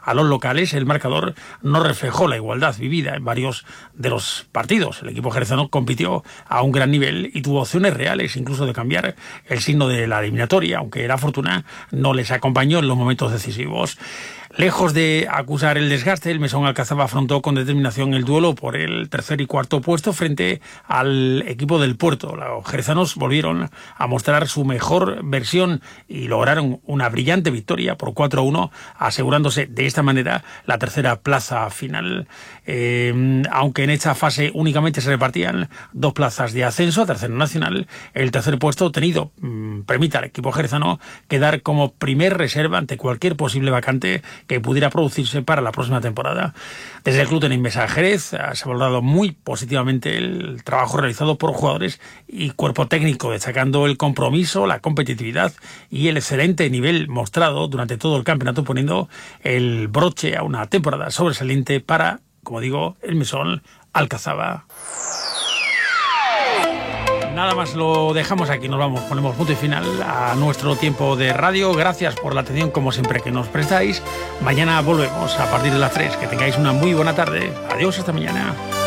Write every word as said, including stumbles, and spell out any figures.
a los locales, el marcador no reflejó la igualdad vivida en varios de los partidos. El equipo jerezano compitió a un gran nivel y tuvo opciones reales incluso de cambiar el signo de la eliminatoria, aunque la fortuna no les acompañó en los momentos decisivos. Lejos de acusar el desgaste, el Mesón Alcazaba afrontó con determinación el duelo por el tercer y cuarto puesto frente al equipo del Puerto. Los jerezanos volvieron a mostrar su mejor versión y lograron una brillante victoria por cuatro a uno, asegurándose de esta manera la tercera plaza final. Eh, aunque en esta fase únicamente se repartían dos plazas de ascenso a tercera nacional, el tercer puesto obtenido mmm, permite al equipo jerezano quedar como primer reserva ante cualquier posible vacante que pudiera producirse para la próxima temporada. Desde el Club Tenis Mesa Jerez se ha valorado muy positivamente el trabajo realizado por jugadores y cuerpo técnico, destacando el compromiso, la competitividad y el excelente nivel mostrado durante todo el campeonato, poniendo el broche a una temporada sobresaliente para, como digo, el Mesón Alcazaba. Nada más, lo dejamos aquí, nos vamos, ponemos punto y final a nuestro tiempo de radio. Gracias por la atención, como siempre, que nos prestáis. Mañana volvemos a partir de las tres. Que tengáis una muy buena tarde. Adiós, hasta mañana.